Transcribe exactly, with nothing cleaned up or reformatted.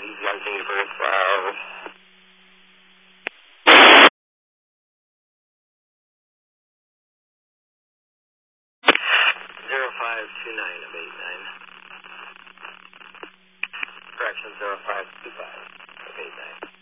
easy on King for twelve. zero five two nine of eight nine. Correction, zero five two five of eight nine.